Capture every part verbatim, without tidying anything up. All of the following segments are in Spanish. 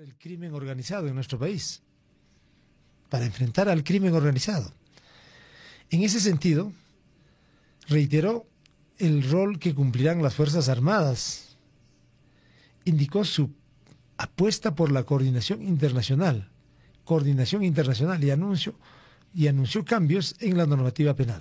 el crimen organizado en nuestro país, para enfrentar al crimen organizado. En ese sentido, reiteró el rol que cumplirán las Fuerzas Armadas. Indicó su apuesta por la coordinación internacional, coordinación internacional y anuncio y anunció cambios en la normativa penal.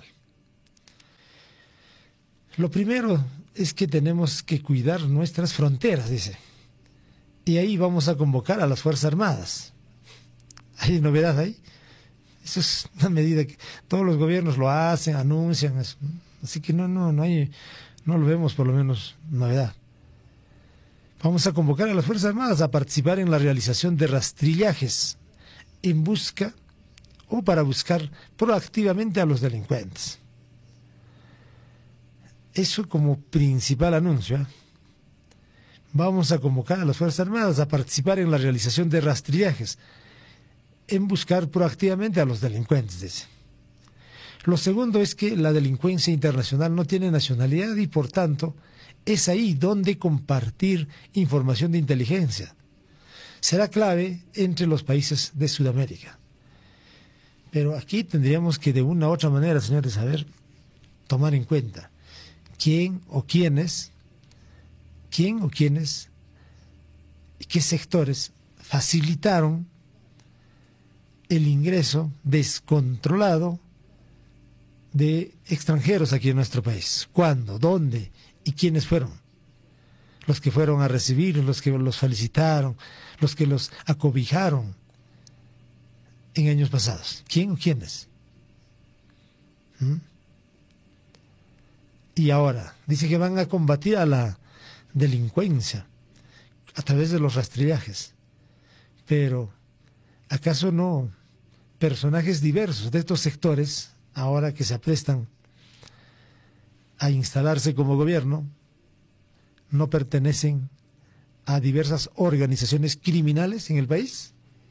Lo primero es que tenemos que cuidar nuestras fronteras, dice. Y ahí vamos a convocar a las Fuerzas Armadas. ¿Hay novedad ahí? Eso es una medida que todos los gobiernos lo hacen, anuncian. Eso. Así que no, no, no hay, no lo vemos por lo menos novedad. Vamos a convocar a las Fuerzas Armadas a participar en la realización de rastrillajes en busca o para buscar proactivamente a los delincuentes. Eso como principal anuncio, ¿eh? Vamos a convocar a las Fuerzas Armadas a participar en la realización de rastrillajes en buscar proactivamente a los delincuentes, dice. Lo segundo es que la delincuencia internacional no tiene nacionalidad y por tanto es ahí donde compartir información de inteligencia será clave entre los países de Sudamérica. Pero aquí tendríamos que de una u otra manera, señores, saber tomar en cuenta quién o quiénes, quién o quiénes y qué sectores facilitaron el ingreso descontrolado de extranjeros aquí en nuestro país. ¿Cuándo? ¿Dónde? ¿Y quiénes fueron? Los que fueron a recibir, los que los felicitaron, los que los acobijaron en años pasados. ¿Quién o quiénes? ¿Mm? Y ahora, dice que van a combatir a la delincuencia a través de los rastrillajes. Pero, ¿acaso no personajes diversos de estos sectores, ahora que se aprestan a instalarse como gobierno, no pertenecen a diversas organizaciones criminales en el país?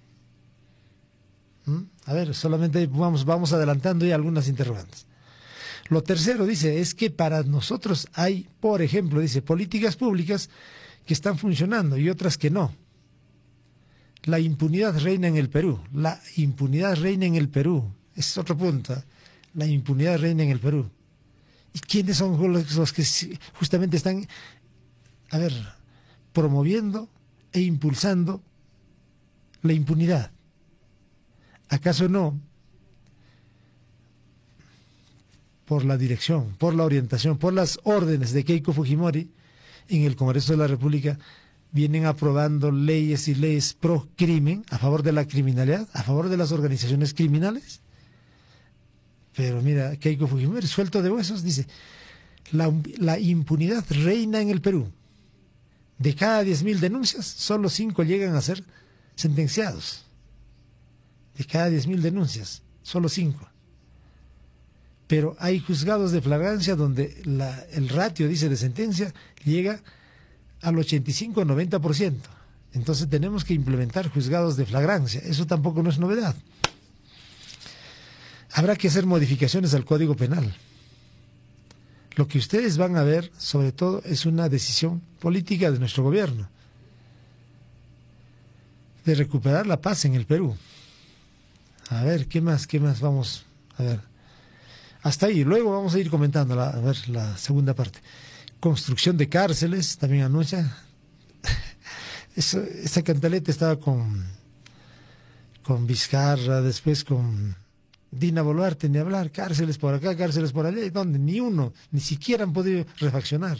¿Mm? A ver, solamente vamos, vamos adelantando ya algunas interrogantes. Lo tercero, dice, es que para nosotros hay, por ejemplo, dice, políticas públicas que están funcionando y otras que no. La impunidad reina en el Perú. La impunidad reina en el Perú. Ese es otro punto. ¿eh? La impunidad reina en el Perú. ¿Y quiénes son los, los que justamente están, a ver, promoviendo e impulsando la impunidad? ¿Acaso no? Por la dirección, por la orientación, por las órdenes de Keiko Fujimori en el Congreso de la República, vienen aprobando leyes y leyes pro crimen, a favor de la criminalidad, a favor de las organizaciones criminales. Pero mira, Keiko Fujimori, suelto de huesos, dice, la, la impunidad reina en el Perú. De cada diez mil denuncias, solo cinco llegan a ser sentenciados. De cada diez mil denuncias, solo cinco. Pero hay juzgados de flagrancia donde la, el ratio, dice, de sentencia llega al ochenta y cinco a noventa por ciento. Entonces tenemos que implementar juzgados de flagrancia. Eso tampoco no es novedad. Habrá que hacer modificaciones al Código Penal. Lo que ustedes van a ver, sobre todo, es una decisión política de nuestro gobierno de recuperar la paz en el Perú. A ver, ¿qué más? ¿Qué más vamos a ver? Hasta ahí, luego vamos a ir comentando la, a ver la segunda parte. Construcción de cárceles, también anuncia. Eso, esa cantaleta estaba con, con Vizcarra, después con Dina Boluarte, ni hablar, cárceles por acá, cárceles por allá, ¿y dónde? Ni uno, ni siquiera han podido refaccionar.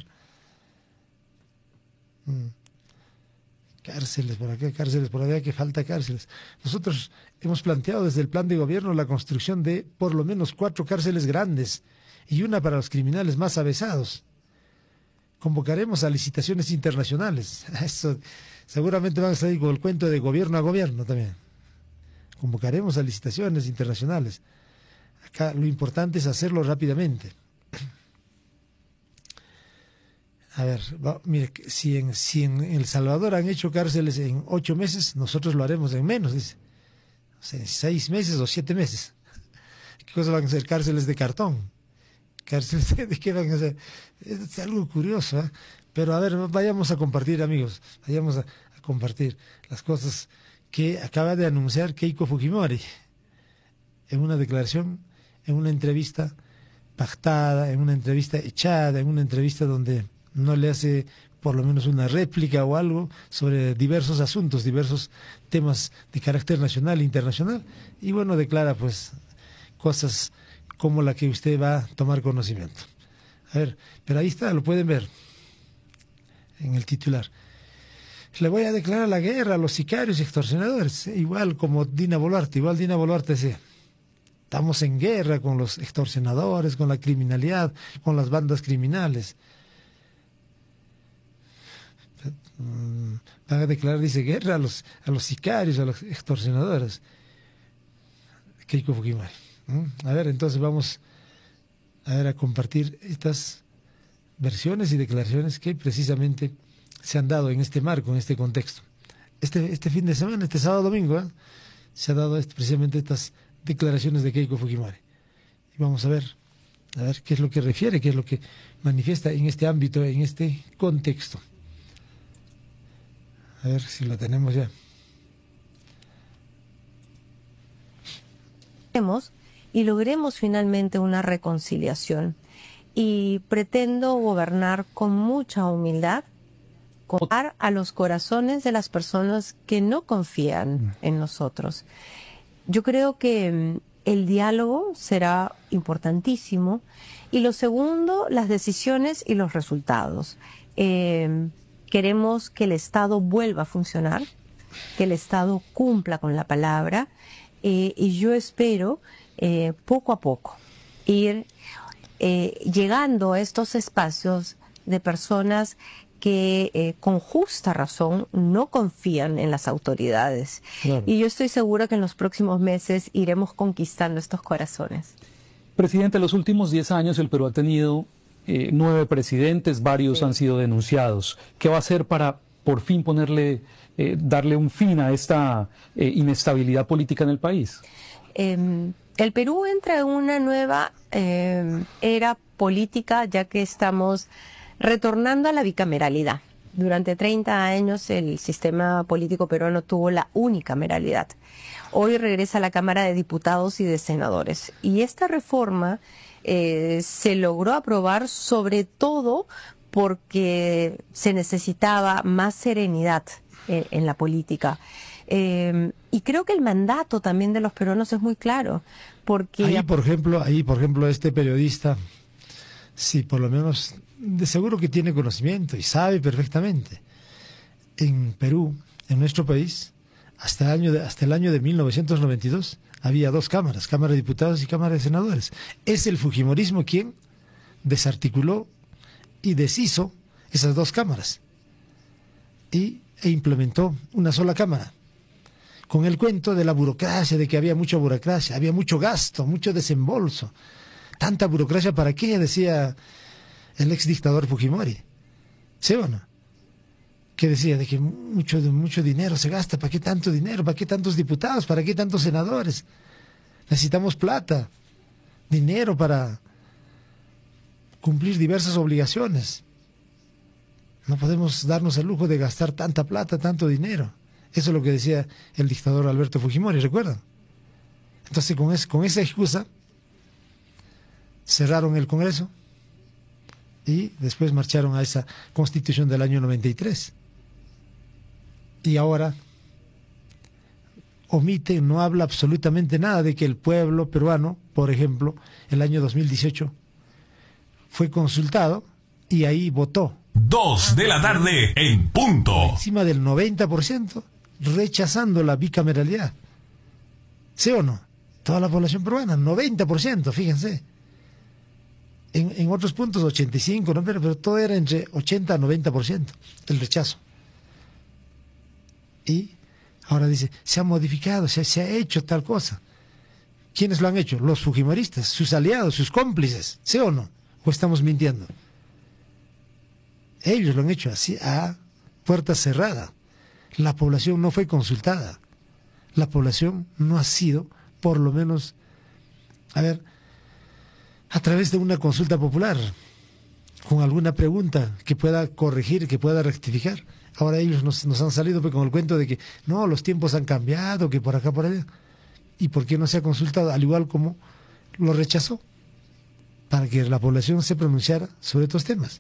Mm. Cárceles por acá, cárceles por allá, que falta cárceles. Nosotros hemos planteado desde el plan de gobierno la construcción de por lo menos cuatro cárceles grandes y una para los criminales más avesados. Convocaremos a licitaciones internacionales. Eso seguramente van a salir con el cuento de gobierno a gobierno también. Convocaremos a licitaciones internacionales. Acá lo importante es hacerlo rápidamente. A ver, va, mire, si en, si en El Salvador han hecho cárceles en ocho meses, nosotros lo haremos en menos, dice. O sea, en seis meses o siete meses. ¿Qué cosa van a ser? Cárceles de cartón. ¿Cárceles de qué van a ser? Es algo curioso, ¿eh? Pero a ver, vayamos a compartir, amigos. Vayamos a, a compartir las cosas que acaba de anunciar Keiko Fujimori en una declaración, en una entrevista pactada, en una entrevista echada, en una entrevista donde no le hace por lo menos una réplica o algo sobre diversos asuntos, diversos temas de carácter nacional e internacional, y bueno, declara pues cosas como la que usted va a tomar conocimiento. A ver, pero ahí está, lo pueden ver en el titular. Le voy a declarar la guerra a los sicarios y extorsionadores, igual como Dina Boluarte, igual Dina Boluarte decía. Estamos en guerra con los extorsionadores, con la criminalidad, con las bandas criminales. Van a declarar, dice, guerra a los, a los sicarios, a los extorsionadores. Keiko Fujimori. ¿Mm? A ver, entonces vamos a ver a compartir estas versiones y declaraciones que precisamente se han dado en este marco, en este contexto. Este, este fin de semana, este sábado domingo, ¿eh? se ha dado este, precisamente estas declaraciones de Keiko Fujimori. Y vamos a ver, a ver qué es lo que refiere, qué es lo que manifiesta en este ámbito, en este contexto. A ver si lo tenemos ya. Y logremos finalmente una reconciliación. Y pretendo gobernar con mucha humildad, contar a los corazones de las personas que no confían en nosotros. Yo creo que el diálogo será importantísimo. Y lo segundo, las decisiones y los resultados. Eh, queremos que el Estado vuelva a funcionar, que el Estado cumpla con la palabra, eh, y yo espero eh, poco a poco ir eh, llegando a estos espacios de personas que eh, con justa razón no confían en las autoridades. Claro. Y yo estoy segura que en los próximos meses iremos conquistando estos corazones. Presidente, en los últimos diez años el Perú ha tenido eh, nueve presidentes, varios sí. han sido denunciados. ¿Qué va a hacer para por fin ponerle, eh, darle un fin a esta eh, inestabilidad política en el país? Eh, el Perú entra en una nueva eh, era política, ya que estamos retornando a la bicameralidad. Durante treinta años el sistema político peruano tuvo la unicameralidad. Hoy regresa a la Cámara de Diputados y de Senadores. Y esta reforma eh, se logró aprobar sobre todo porque se necesitaba más serenidad en, en la política. Eh, y creo que el mandato también de los peruanos es muy claro. Porque ahí, por ejemplo, ahí, por ejemplo, este periodista, sí, por lo menos de seguro que tiene conocimiento y sabe perfectamente. En Perú, en nuestro país, hasta el año de, hasta el año de mil novecientos noventa y dos había dos cámaras, Cámara de Diputados y Cámara de Senadores. Es el fujimorismo quien desarticuló y deshizo esas dos cámaras y, e implementó una sola cámara, con el cuento de la burocracia, de que había mucha burocracia, había mucho gasto, mucho desembolso. ¿Tanta burocracia para qué?, decía el ex dictador Fujimori. ¿Sí o no? Que decía de que mucho, mucho dinero se gasta. ¿Para qué tanto dinero? ¿Para qué tantos diputados? ¿Para qué tantos senadores? Necesitamos plata, dinero para cumplir diversas obligaciones. No podemos darnos el lujo de gastar tanta plata, tanto dinero. Eso es lo que decía el dictador Alberto Fujimori, ¿recuerdan? Entonces, con, es, con esa excusa, cerraron el Congreso y después marcharon a esa Constitución del año noventa y tres. Y ahora omite, no habla absolutamente nada de que el pueblo peruano, por ejemplo, el año dos mil dieciocho, fue consultado y ahí votó. Dos de la tarde en punto. Encima del noventa por ciento, rechazando la bicameralidad. ¿Sí o no? Toda la población peruana, noventa por ciento, fíjense. En, en otros puntos ochenta y cinco, ¿no? pero, pero todo era entre ochenta a noventa por ciento el rechazo. Y ahora dice, se ha modificado, se, se ha hecho tal cosa. ¿Quiénes lo han hecho? Los fujimoristas, sus aliados, sus cómplices, ¿sí o no? ¿O estamos mintiendo? Ellos lo han hecho así, a puerta cerrada. La población no fue consultada. La población no ha sido, por lo menos, a ver, a través de una consulta popular, con alguna pregunta que pueda corregir, que pueda rectificar, Ahora ellos nos, nos han salido pues, con el cuento de que no, los tiempos han cambiado, que por acá, por allá. ¿Y por qué no se ha consultado? Al igual como lo rechazó, para que la población se pronunciara sobre estos temas.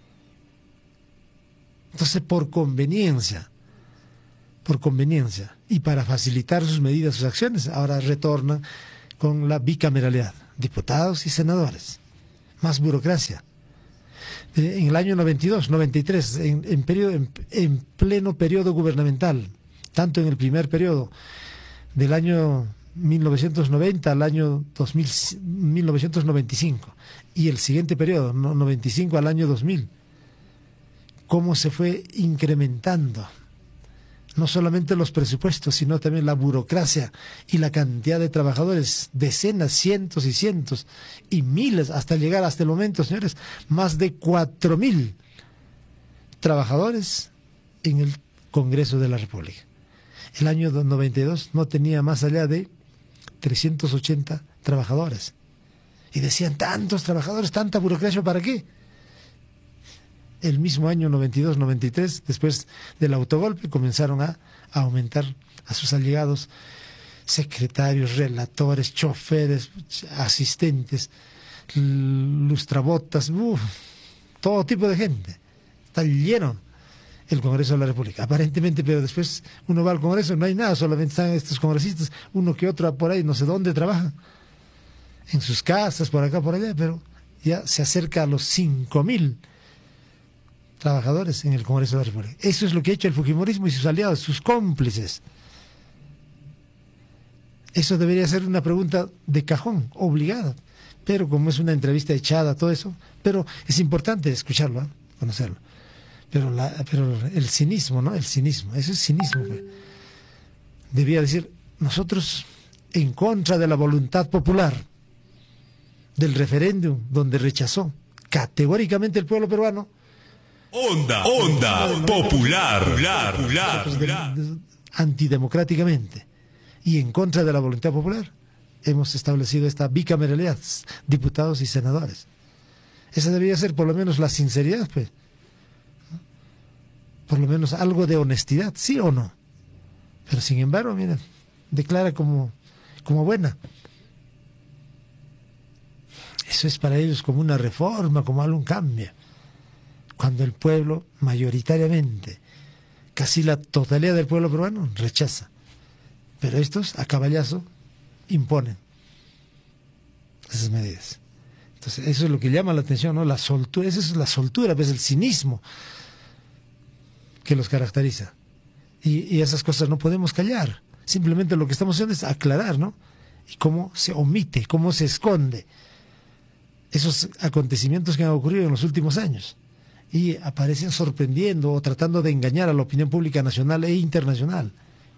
Entonces, por conveniencia, por conveniencia, y para facilitar sus medidas, sus acciones, ahora retornan con la bicameralidad, diputados y senadores. Más burocracia. En el año noventa y dos, noventa y tres, en, en, periodo, en, en pleno periodo gubernamental, tanto en el primer periodo del año mil novecientos noventa al año dos mil, mil novecientos noventa y cinco, y el siguiente periodo, noventa y cinco al año dos mil, cómo se fue incrementando no solamente los presupuestos, sino también la burocracia y la cantidad de trabajadores, decenas, cientos y cientos, y miles, hasta llegar hasta el momento, señores, más de cuatro mil trabajadores en el Congreso de la República. El año noventa y dos no tenía más allá de trescientos ochenta trabajadores. Y decían, tantos trabajadores, tanta burocracia, ¿para qué? El mismo año noventa y dos noventa y tres, después del autogolpe, comenzaron a, a aumentar a sus allegados, secretarios, relatores, choferes, asistentes, lustrabotas, uf, todo tipo de gente. Está lleno el Congreso de la República, aparentemente, pero después uno va al Congreso, no hay nada, solamente están estos congresistas, uno que otro por ahí, no sé dónde trabajan, en sus casas, por acá, por allá, pero ya se acerca a los cinco mil trabajadores en el Congreso de la República. Eso es lo que ha hecho el fujimorismo y sus aliados, sus cómplices. Eso debería ser una pregunta de cajón, obligada, pero como es una entrevista echada, todo eso, pero es importante escucharlo, ¿eh? Conocerlo. Pero, la, pero el cinismo, ¿no? El cinismo, eso es cinismo. Pues. Debía decir, nosotros en contra de la voluntad popular, del referéndum, donde rechazó categóricamente el pueblo peruano, Onda, onda, popular, popular, popular, popular. Antidemocráticamente y en contra de la voluntad popular, hemos establecido esta bicameralidad, diputados y senadores. Esa debería ser por lo menos la sinceridad, pues. Por lo menos algo de honestidad, sí o no. Pero sin embargo, miren, declara como, como buena. Eso es para ellos como una reforma, como algún cambio. Cuando el pueblo, mayoritariamente, casi la totalidad del pueblo peruano, rechaza. Pero estos, a caballazo, imponen esas medidas. Entonces, eso es lo que llama la atención, ¿no? La soltura, esa es la soltura, pues el cinismo que los caracteriza. Y, y esas cosas no podemos callar. Simplemente lo que estamos haciendo es aclarar, ¿no? Y cómo se omite, cómo se esconde esos acontecimientos que han ocurrido en los últimos años. Y aparecen sorprendiendo o tratando de engañar a la opinión pública nacional e internacional.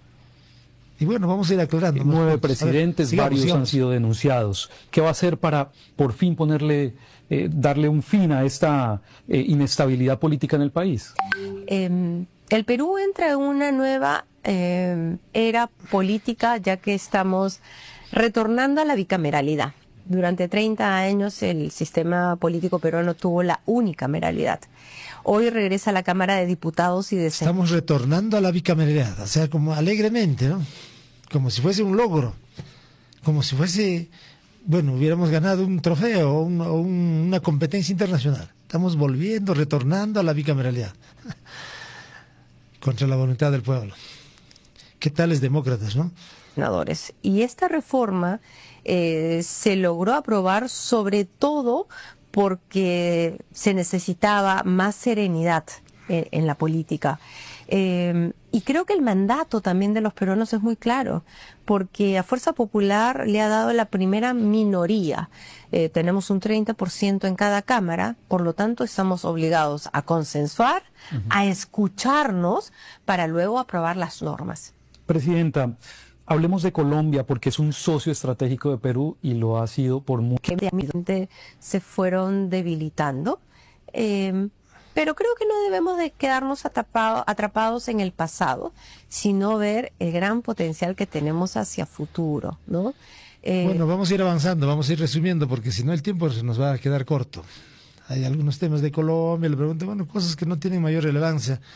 Y bueno, vamos a ir aclarando. Nueve presidentes, sigamos, varios sigamos. han sido denunciados. ¿Qué va a hacer para por fin ponerle, eh, darle un fin a esta eh, inestabilidad política en el país? Eh, el Perú entra en una nueva eh, era política, ya que estamos retornando a la bicameralidad. Durante treinta años el sistema político peruano tuvo la unicameralidad. Hoy regresa a la Cámara de Diputados y de Senadores. Estamos retornando a la bicameralidad, o sea, como alegremente, ¿no? Como si fuese un logro, como si fuese, bueno, hubiéramos ganado un trofeo o, un, o un, una competencia internacional. Estamos volviendo, retornando a la bicameralidad contra la voluntad del pueblo. ¿Qué tales demócratas, no? Senadores. Y esta reforma eh, se logró aprobar sobre todo porque se necesitaba más serenidad en, en la política. Eh, y creo que el mandato también de los peruanos es muy claro, porque a Fuerza Popular le ha dado la primera minoría. Eh, tenemos un treinta por ciento en cada cámara, por lo tanto estamos obligados a consensuar, uh-huh. a escucharnos para luego aprobar las normas. Presidenta, hablemos de Colombia porque es un socio estratégico de Perú y lo ha sido por mucho tiempo. Se fueron debilitando, eh, pero creo que no debemos de quedarnos atrapado, atrapados en el pasado, sino ver el gran potencial que tenemos hacia futuro, ¿no? Eh, bueno, vamos a ir avanzando, vamos a ir resumiendo, porque si no el tiempo se nos va a quedar corto. Hay algunos temas de Colombia, le pregunto, bueno, cosas que no tienen mayor relevancia,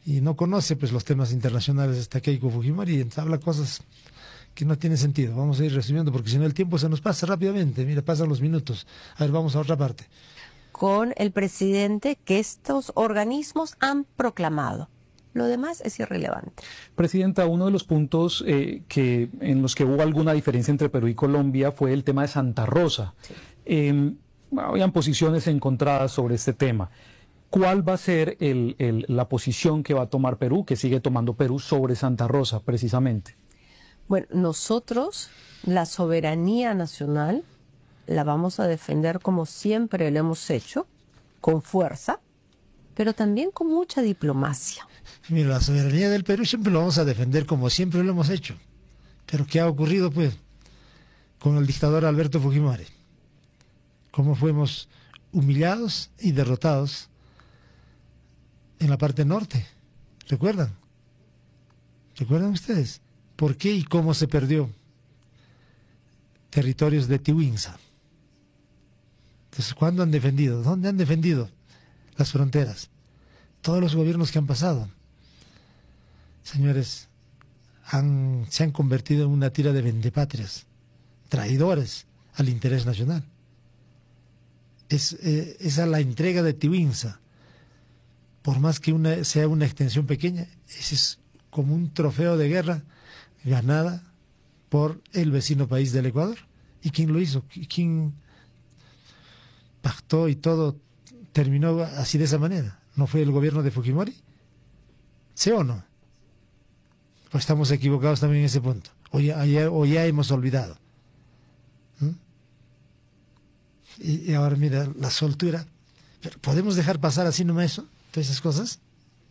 y no conoce pues los temas internacionales de esta Keiko Fujimori, y entonces habla cosas que no tienen sentido. Vamos a ir resumiendo porque si no el tiempo se nos pasa rápidamente. Mira, pasan los minutos. A ver, vamos a otra parte. Con el presidente que estos organismos han proclamado. Lo demás es irrelevante. Presidenta, uno de los puntos eh, que en los que hubo alguna diferencia entre Perú y Colombia fue el tema de Santa Rosa. Sí. Eh, habían posiciones encontradas sobre este tema. ¿Cuál va a ser el, el, la posición que va a tomar Perú, que sigue tomando Perú sobre Santa Rosa, precisamente? Bueno, nosotros, la soberanía nacional, la vamos a defender como siempre lo hemos hecho, con fuerza, pero también con mucha diplomacia. Mira, la soberanía del Perú siempre lo vamos a defender como siempre lo hemos hecho. Pero ¿qué ha ocurrido, pues, con el dictador Alberto Fujimori? ¿Cómo fuimos humillados y derrotados en la parte norte? ¿Recuerdan? ¿Recuerdan ustedes? ¿Por qué y cómo se perdió territorios de Tiwinsa? Entonces, ¿cuándo han defendido? ¿Dónde han defendido las fronteras? Todos los gobiernos que han pasado. Señores, han, se han convertido en una tira de vendepatrias, traidores al interés nacional. Es, eh, esa la entrega de Tiwinsa, por más que una, sea una extensión pequeña, ese es como un trofeo de guerra ganada por el vecino país del Ecuador. ¿Y quién lo hizo? ¿Quién pactó y todo terminó así de esa manera? ¿No fue el gobierno de Fujimori? ¿Sí o no? Pues estamos equivocados también en ese punto. O ya, ya, o ya hemos olvidado. ¿Mm? Y, y ahora mira, la soltura. ¿Pero podemos dejar pasar así nomás eso? Todas esas cosas.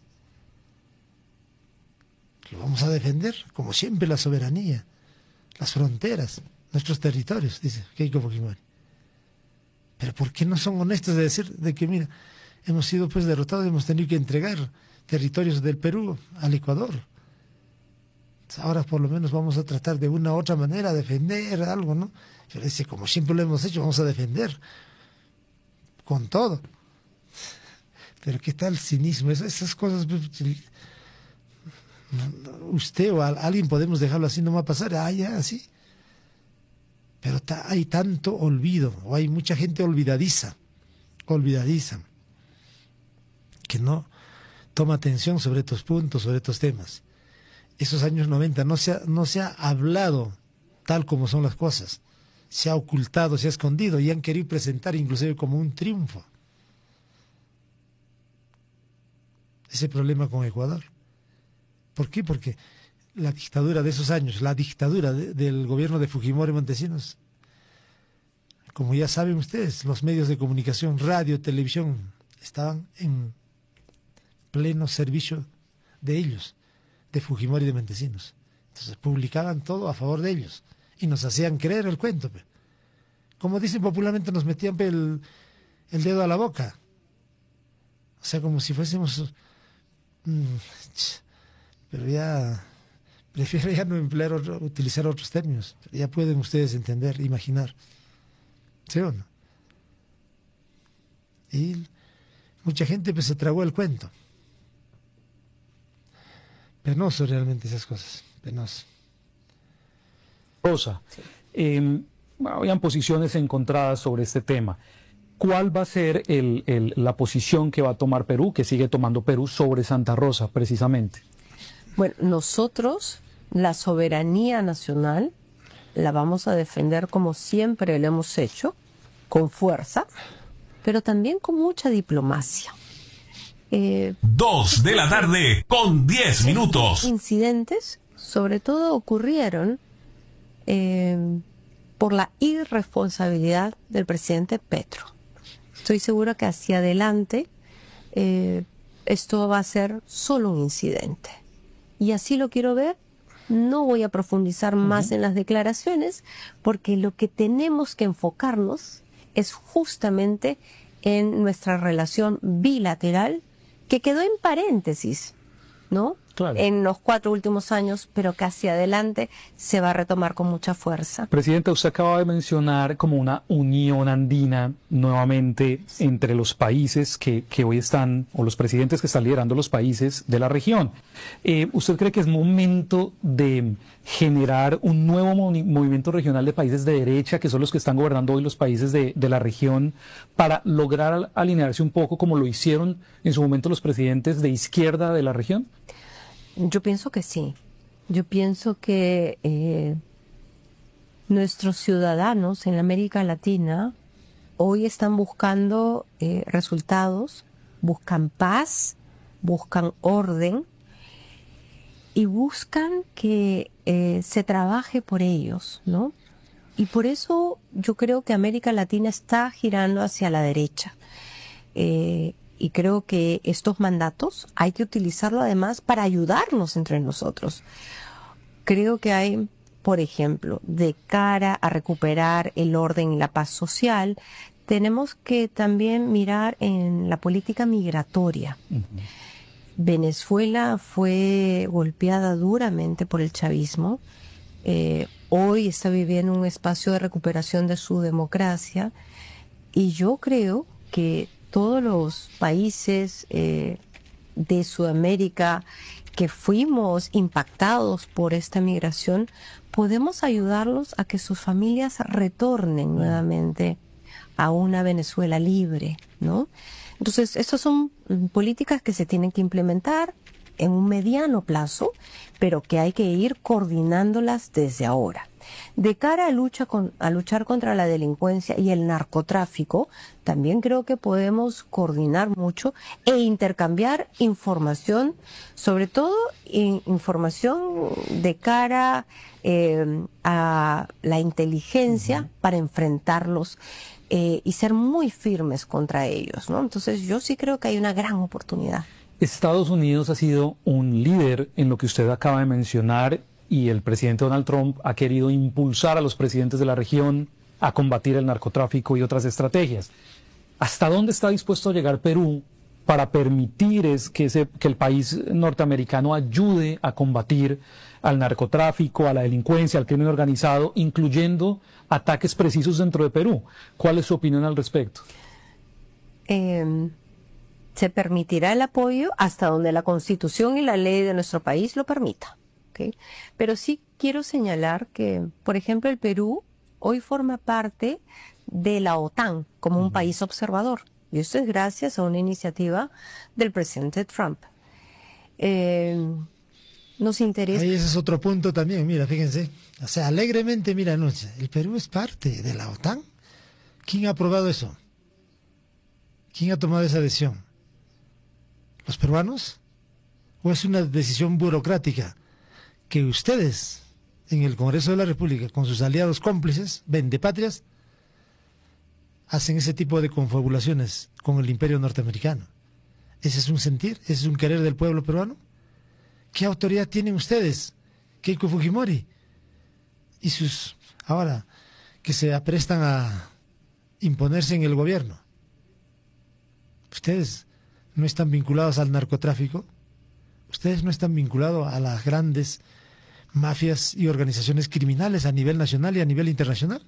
Lo vamos a defender, como siempre, la soberanía, las fronteras, nuestros territorios, dice Keiko Fujimori. Pero ¿por qué no son honestos de decir de que, mira, hemos sido pues derrotados, hemos tenido que entregar territorios del Perú al Ecuador? Ahora por lo menos vamos a tratar de una u otra manera defender algo, ¿no? Pero dice, como siempre lo hemos hecho, vamos a defender con todo. Pero ¿qué tal el cinismo? Esas, esas cosas, usted o a, alguien podemos dejarlo así, no va a pasar, ah, ya, así. Pero ta, hay tanto olvido, o hay mucha gente olvidadiza, olvidadiza, que no toma atención sobre estos puntos, sobre estos temas. Esos años noventa no se ha, no se ha hablado tal como son las cosas. Se ha ocultado, se ha escondido y han querido presentar inclusive como un triunfo ese problema con Ecuador. ¿Por qué? Porque la dictadura de esos años, la dictadura de, del gobierno de Fujimori Montesinos, como ya saben ustedes, los medios de comunicación, radio, televisión, estaban en pleno servicio de ellos, de Fujimori y de Montesinos. Entonces publicaban todo a favor de ellos y nos hacían creer el cuento. Pe. Como dicen popularmente, nos metían pe, el, el dedo a la boca. O sea, como si fuésemos... Mmm, pero ya prefiero ya no emplear otro, utilizar otros términos. Ya pueden ustedes entender, imaginar. ¿Sí o no? Y mucha gente pues se tragó el cuento. Penoso realmente esas cosas, penoso. Rosa, sí. eh, habían posiciones encontradas sobre este tema. ¿Cuál va a ser el, el, la posición que va a tomar Perú, que sigue tomando Perú sobre Santa Rosa, precisamente? Bueno, nosotros, la soberanía nacional, la vamos a defender como siempre lo hemos hecho, con fuerza, pero también con mucha diplomacia. Eh, Dos de la tarde con diez minutos. Incidentes, sobre todo, ocurrieron eh, por la irresponsabilidad del presidente Petro. Estoy segura que hacia adelante eh, esto va a ser solo un incidente. Y así lo quiero ver. No voy a profundizar más uh-huh. en las declaraciones, porque lo que tenemos que enfocarnos es justamente en nuestra relación bilateral, que quedó en paréntesis, ¿no? Claro. en los cuatro últimos años, pero que hacia adelante se va a retomar con mucha fuerza. Presidenta, usted acaba de mencionar como una unión andina nuevamente entre los países que, que hoy están, o los presidentes que están liderando los países de la región. Eh, ¿Usted cree que es momento de generar un nuevo movi- movimiento regional de países de derecha, que son los que están gobernando hoy los países de, de la región, para lograr al- alinearse un poco como lo hicieron en su momento los presidentes de izquierda de la región? Yo pienso que sí. Yo pienso que eh, nuestros ciudadanos en América Latina hoy están buscando eh, resultados, buscan paz, buscan orden y buscan que eh, se trabaje por ellos, ¿no? Y por eso yo creo que América Latina está girando hacia la derecha. Eh, Y creo que estos mandatos hay que utilizarlo además para ayudarnos entre nosotros. Creo que hay, por ejemplo, de cara a recuperar el orden y la paz social, tenemos que también mirar en la política migratoria. Uh-huh. Venezuela fue golpeada duramente por el chavismo. Eh, hoy está viviendo un espacio de recuperación de su democracia. Y yo creo que todos los países eh, de Sudamérica que fuimos impactados por esta migración, podemos ayudarlos a que sus familias retornen nuevamente a una Venezuela libre, ¿no? Entonces, estas son políticas que se tienen que implementar en un mediano plazo, pero que hay que ir coordinándolas desde ahora. De cara a, lucha con, a luchar contra la delincuencia y el narcotráfico, también creo que podemos coordinar mucho e intercambiar información, sobre todo in, información de cara eh, a la inteligencia uh-huh. para enfrentarlos eh, y ser muy firmes contra ellos, ¿no? Entonces yo sí creo que hay una gran oportunidad. Estados Unidos ha sido un líder en lo que usted acaba de mencionar, y el presidente Donald Trump ha querido impulsar a los presidentes de la región a combatir el narcotráfico y otras estrategias. ¿Hasta dónde está dispuesto a llegar Perú para permitir es que, ese, que el país norteamericano ayude a combatir al narcotráfico, a la delincuencia, al crimen organizado, incluyendo ataques precisos dentro de Perú? ¿Cuál es su opinión al respecto? Eh, se permitirá el apoyo hasta donde la Constitución y la ley de nuestro país lo permita. ¿Okay? Pero sí quiero señalar que, por ejemplo, el Perú hoy forma parte de la OTAN como un país observador. Y esto es gracias a una iniciativa del presidente Trump. Eh, nos interesa... Ahí ese es otro punto también, mira, fíjense. O sea, alegremente, mira, anuncia, el Perú es parte de la OTAN. ¿Quién ha aprobado eso? ¿Quién ha tomado esa decisión? ¿Los peruanos? ¿O es una decisión burocrática que ustedes en el Congreso de la República, con sus aliados cómplices, vendepatrias, hacen ese tipo de confabulaciones con el imperio norteamericano? ¿Ese es un sentir? ¿Ese es un querer del pueblo peruano? ¿Qué autoridad tienen ustedes? Keiko Fujimori y sus, ahora, que se aprestan a imponerse en el gobierno. ¿Ustedes no están vinculados al narcotráfico? ¿Ustedes no están vinculados a las grandes mafias y organizaciones criminales a nivel nacional y a nivel internacional?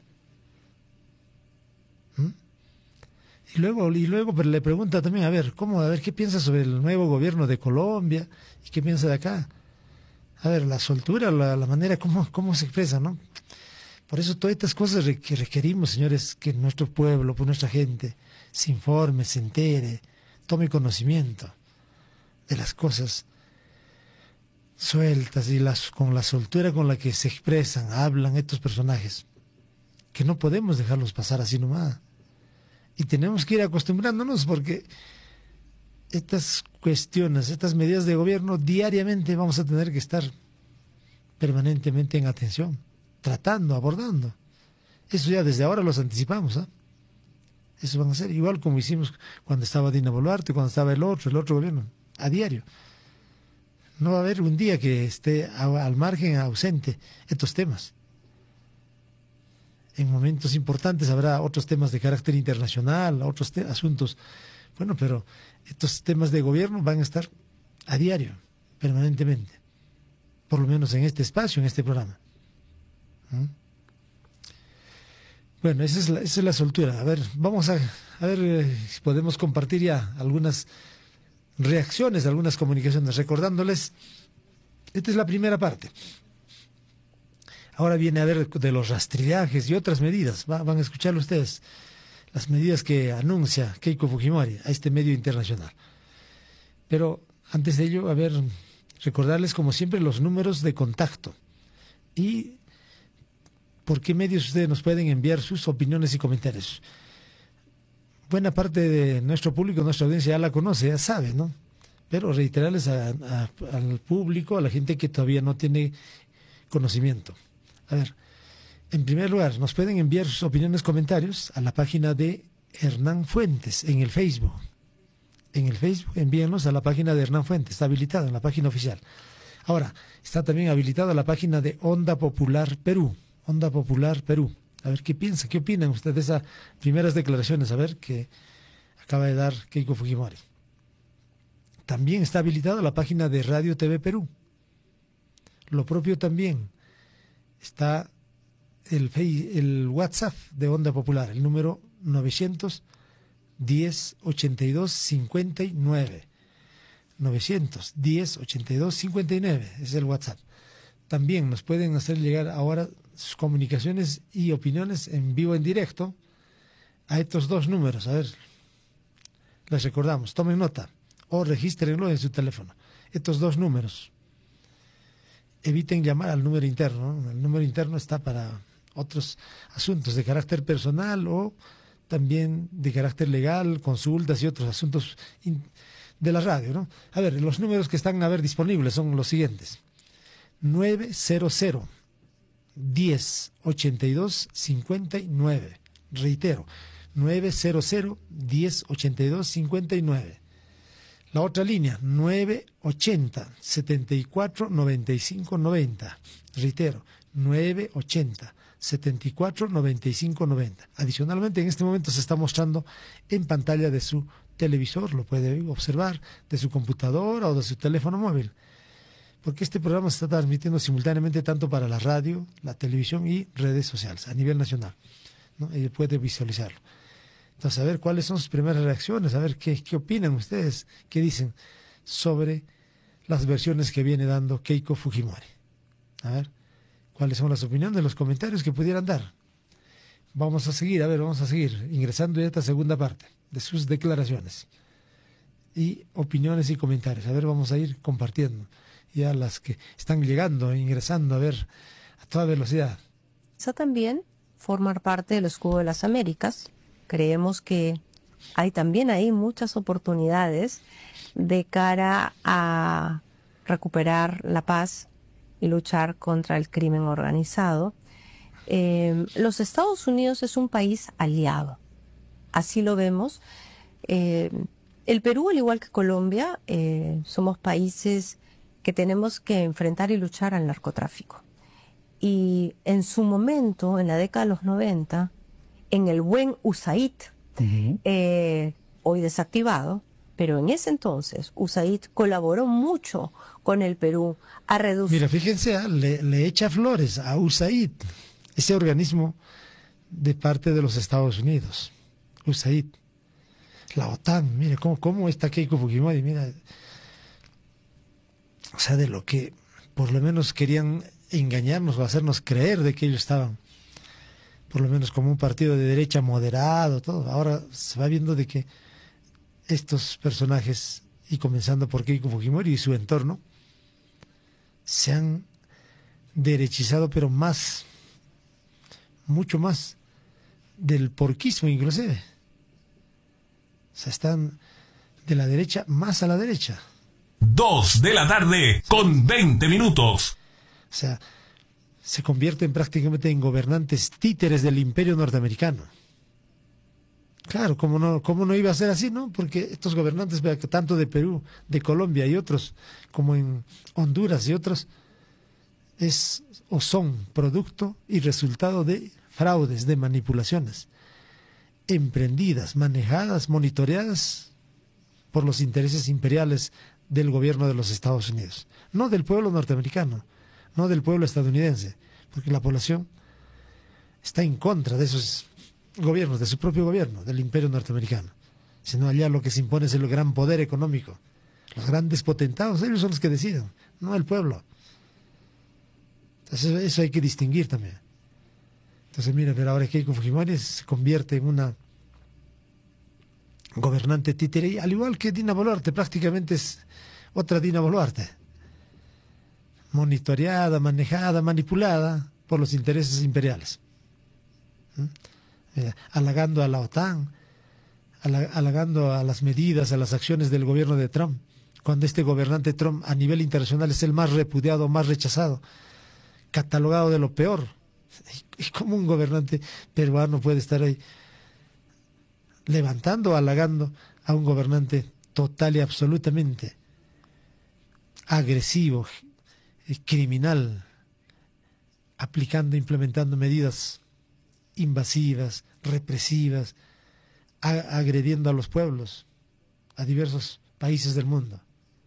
¿Mm? Y luego, y luego pero le pregunta también, a ver, ¿cómo? A ver, ¿qué piensa sobre el nuevo gobierno de Colombia? ¿Y qué piensa de acá? A ver, la soltura, la, la manera, ¿cómo, cómo se expresa, ¿no? Por eso todas estas cosas que requerimos, señores, que nuestro pueblo, pues nuestra gente, se informe, se entere, tome conocimiento de las cosas sueltas y las, con la soltura con la que se expresan, hablan estos personajes, que no podemos dejarlos pasar así nomás. Y tenemos que ir acostumbrándonos, porque estas cuestiones, estas medidas de gobierno, diariamente vamos a tener que estar permanentemente en atención, tratando, abordando. Eso ya desde ahora los anticipamos, ¿eh? Eso van a ser igual como hicimos cuando estaba Dina Boluarte, cuando estaba el otro, el otro gobierno, a diario. No va a haber un día que esté al margen, ausente, estos temas. En momentos importantes habrá otros temas de carácter internacional, otros asuntos. Bueno, pero estos temas de gobierno van a estar a diario. permanentemente, por lo menos en este espacio, en este programa. ¿Mm? Bueno, esa es, la, esa es la soltura. A ver, vamos a, a ver eh, si podemos compartir ya algunas reacciones, algunas comunicaciones, recordándoles, esta es la primera parte. Ahora viene a ver de los rastrillajes y otras medidas, Va, van a escucharlo ustedes, las medidas que anuncia Keiko Fujimori a este medio internacional. Pero antes de ello, a ver, recordarles como siempre los números de contacto y por qué medios ustedes nos pueden enviar sus opiniones y comentarios. Buena parte de nuestro público, nuestra audiencia ya la conoce, ya sabe, ¿no? Pero reiterarles a, a, al público, a la gente que todavía no tiene conocimiento. A ver, en primer lugar, nos pueden enviar sus opiniones, comentarios a la página de Hernán Fuentes en el Facebook. En el Facebook, envíenlos a la página de Hernán Fuentes, está habilitada en la página oficial. Ahora, está también habilitada la página de Onda Popular Perú, Onda Popular Perú. A ver qué piensa, qué opinan ustedes de esas primeras declaraciones, a ver, que acaba de dar Keiko Fujimori. También está habilitada la página de Radio T V Perú. Lo propio también está el, el WhatsApp de Onda Popular, el número novecientos diez, ochenta y dos, cincuenta y nueve. novecientos diez, ochenta y dos, cincuenta y nueve es el WhatsApp. También nos pueden hacer llegar ahora sus comunicaciones y opiniones en vivo, en directo, a estos dos números. A ver, les recordamos, tomen nota o regístrenlo en su teléfono. Estos dos números. Eviten llamar al número interno, ¿no? El número interno está para otros asuntos de carácter personal o también de carácter legal, consultas y otros asuntos de la radio, ¿no? A ver, los números que están a ver disponibles son los siguientes: nueve cero cero, diez, ochenta y dos, cincuenta y nueve. Reitero, nueve cero cero, diez, ochenta y dos, cincuenta y nueve. La otra línea, nueve ochenta, setenta y cuatro, noventa y cinco, noventa. Reitero, nueve ochenta, setenta y cuatro, noventa y cinco, noventa. Adicionalmente, en este momento se está mostrando en pantalla de su televisor, lo puede observar, de su computadora o de su teléfono móvil, porque este programa se está transmitiendo simultáneamente tanto para la radio, la televisión y redes sociales a nivel nacional, ¿no? Y puede visualizarlo. Entonces, a ver cuáles son sus primeras reacciones, a ver qué, qué opinan ustedes, qué dicen sobre las versiones que viene dando Keiko Fujimori. A ver, cuáles son las opiniones, los comentarios que pudieran dar. Vamos a seguir, a ver, vamos a seguir ingresando a esta segunda parte de sus declaraciones y opiniones y comentarios. A ver, vamos a ir compartiendo ya las que están llegando, ingresando, a ver, a toda velocidad. Eso también formar parte del escudo de las Américas. Creemos que hay también ahí muchas oportunidades de cara a recuperar la paz y luchar contra el crimen organizado. Eh, los Estados Unidos es un país aliado, así lo vemos. Eh, el Perú, al igual que Colombia, eh, somos países que tenemos que enfrentar y luchar al narcotráfico. Y en su momento, en la década de los noventa, en el buen U S A I D, uh-huh. eh, hoy desactivado, pero en ese entonces U S A I D colaboró mucho con el Perú a reducir... Mira, fíjense, le, le echa flores a U S A I D, ese organismo de parte de los Estados Unidos, U S A I D, la OTAN. Mire cómo, cómo está Keiko Fujimori, mira, o sea, de lo que por lo menos querían engañarnos o hacernos creer de que ellos estaban por lo menos como un partido de derecha moderado, todo. Ahora se va viendo de que estos personajes, y comenzando por Keiko Fujimori y su entorno, se han derechizado, pero más, mucho más del porquismo inclusive. O sea, están de la derecha más a la derecha. Dos de la tarde con veinte minutos. O sea, se convierten prácticamente en gobernantes títeres del imperio norteamericano. Claro, ¿cómo no, cómo no iba a ser así, no? Porque estos gobernantes, tanto de Perú, de Colombia y otros, como en Honduras y otros, es o son producto y resultado de fraudes, de manipulaciones, emprendidas, manejadas, monitoreadas por los intereses imperiales del gobierno de los Estados Unidos, no del pueblo norteamericano, no del pueblo estadounidense, porque la población está en contra de esos gobiernos, de su propio gobierno, del imperio norteamericano, sino allá lo que se impone es el gran poder económico, los grandes potentados, ellos son los que deciden, no el pueblo. Entonces eso hay que distinguir también. Entonces mira, pero ahora Keiko Fujimori se convierte en una gobernante títere, al igual que Dina Boluarte, prácticamente es otra Dina Boluarte, monitoreada, manejada, manipulada por los intereses imperiales, ¿Mm? eh, halagando a la OTAN, halagando a las medidas, a las acciones del gobierno de Trump, cuando este gobernante Trump a nivel internacional es el más repudiado, más rechazado, catalogado de lo peor. ¿Y cómo un gobernante peruano puede estar ahí levantando, halagando a un gobernante total y absolutamente agresivo, criminal, aplicando, implementando medidas invasivas, represivas, agrediendo a los pueblos, a diversos países del mundo?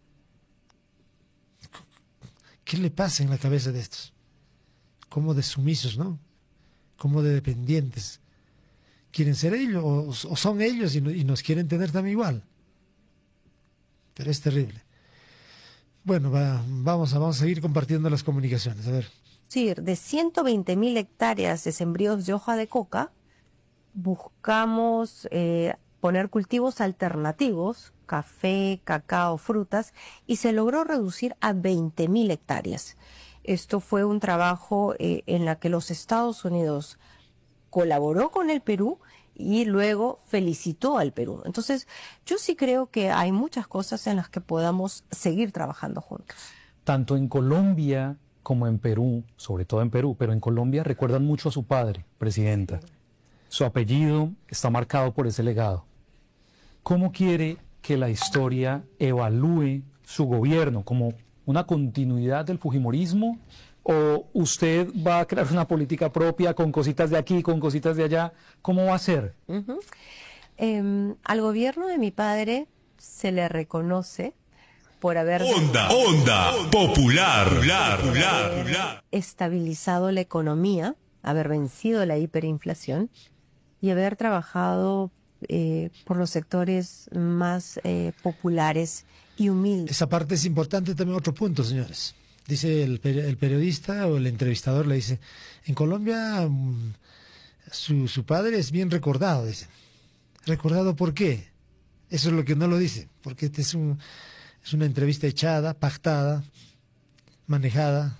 ¿Qué le pasa en la cabeza de estos? Como de sumisos, ¿no? Como de dependientes. Quieren ser ellos, o, o son ellos y, no, y nos quieren tener también igual. Pero es terrible. Bueno, va, vamos, a, vamos a seguir compartiendo las comunicaciones. A ver. Sí, de ciento veinte mil hectáreas de sembríos de hoja de coca, buscamos eh, poner cultivos alternativos, café, cacao, frutas, y se logró reducir a veinte mil hectáreas. Esto fue un trabajo eh, en la que los Estados Unidos colaboró con el Perú y luego felicitó al Perú. Entonces, yo sí creo que hay muchas cosas en las que podamos seguir trabajando juntos. Tanto en Colombia como en Perú, sobre todo en Perú, pero en Colombia recuerdan mucho a su padre, presidenta. Su apellido está marcado por ese legado. ¿Cómo quiere que la historia evalúe su gobierno? ¿Como una continuidad del fujimorismo? ¿O usted va a crear una política propia con cositas de aquí, con cositas de allá? ¿Cómo va a ser? Uh-huh. eh, al gobierno de mi padre se le reconoce por haber onda, onda popular, popular, popular, estabilizado la economía, haber vencido la hiperinflación y haber trabajado eh, por los sectores más eh, populares y humildes. Esa parte es importante también. Otro punto, señores. Dice el, el periodista o el entrevistador, le dice, en Colombia su, su padre es bien recordado, dice. ¿Recordado por qué? Eso es lo que no lo dice, porque este es, un, es una entrevista echada, pactada, manejada,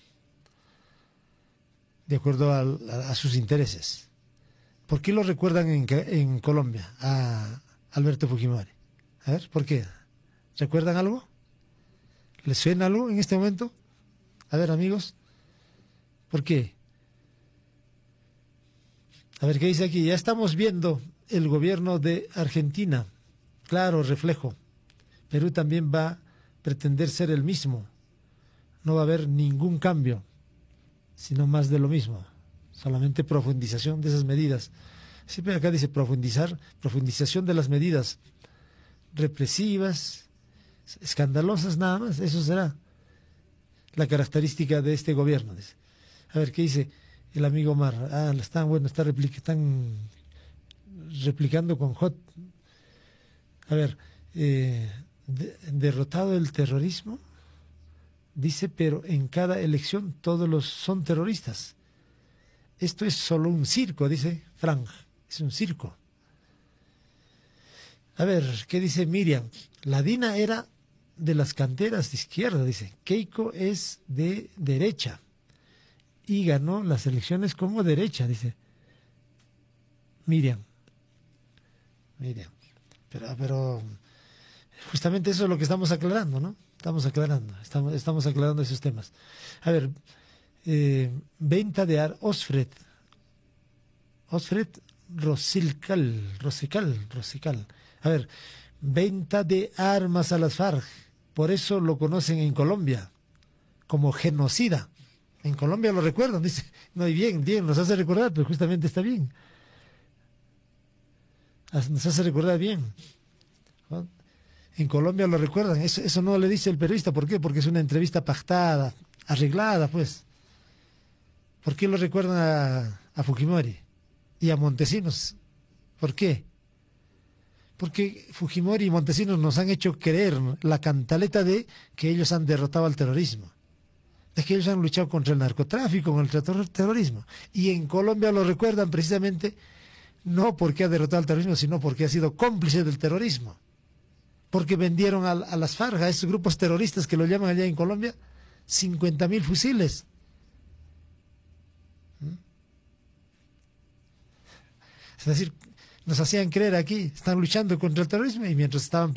de acuerdo a, a, a sus intereses. ¿Por qué lo recuerdan en, en Colombia a Alberto Fujimori? A ver, ¿por qué? ¿Recuerdan algo? ¿Les suena algo en este momento? A ver, amigos, ¿por qué? A ver, ¿qué dice aquí? Ya estamos viendo el gobierno de Argentina. Claro, reflejo. Perú también va a pretender ser el mismo. No va a haber ningún cambio, sino más de lo mismo. Solamente profundización de esas medidas. Siempre acá dice profundizar, profundización de las medidas represivas, escandalosas nada más. Eso será la característica de este gobierno. Dice. A ver, ¿qué dice el amigo Omar? Ah, están, bueno, está replic están replicando con Hot. A ver, eh, de, derrotado el terrorismo, dice, pero en cada elección todos los son terroristas. Esto es solo un circo, dice Frank, es un circo. A ver, ¿qué dice Miriam? La Dina era de las canteras de izquierda, dice. Keiko es de derecha y ganó las elecciones como derecha, dice Miriam. Miriam. Pero, pero justamente eso es lo que estamos aclarando, ¿no? Estamos aclarando, estamos, estamos aclarando esos temas. A ver, eh, venta de ar Osfred. Osfred Rosilcal, Rosical, Rosical. A ver, venta de armas a las FARC. Por eso lo conocen en Colombia como genocida. En Colombia lo recuerdan, dice. No, y bien, bien, nos hace recordar, pero justamente está bien. Nos hace recordar bien. ¿No? En Colombia lo recuerdan, eso, eso no le dice el periodista, ¿por qué? Porque es una entrevista pactada, arreglada, pues. ¿Por qué lo recuerdan a, a Fujimori y a Montesinos? ¿Por qué? Porque Fujimori y Montesinos nos han hecho creer la cantaleta de que ellos han derrotado al terrorismo, de que ellos han luchado contra el narcotráfico, contra el terrorismo. Y en Colombia lo recuerdan precisamente no porque ha derrotado al terrorismo, sino porque ha sido cómplice del terrorismo. Porque vendieron a, a las FARC, a esos grupos terroristas que lo llaman allá en Colombia, cincuenta mil fusiles. ¿Mm? Es decir, nos hacían creer aquí, están luchando contra el terrorismo y mientras estaban